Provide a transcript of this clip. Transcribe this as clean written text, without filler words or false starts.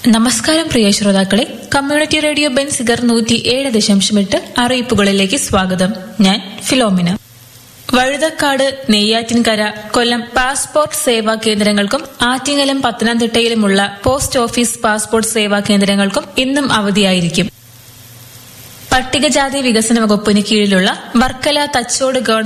നമസ്കാരം പ്രിയ ശ്രോതാക്കളെ, community radio Benziger 107.8 അറിയിപ്പുകളിലേക്ക് സ്വാഗതം. ഞാൻ ഫിലോമിന. വഴുതക്കാട്, നെയ്യാറ്റിൻകര, കൊല്ലം പാസ്പോർട്ട് സേവാ കേന്ദ്രങ്ങൾക്കും ആറ്റിങ്ങലും പത്തനംതിട്ടയിലുമുള്ള പോസ്റ്റ് ഓഫീസ് പാസ്പോർട്ട് സേവാ കേന്ദ്രങ്ങൾക്കും ഇന്നും അവധിയായിരിക്കും. പട്ടികജാതി വികസന വകുപ്പിന് കീഴിലുള്ള വർക്കല, തച്ചോട്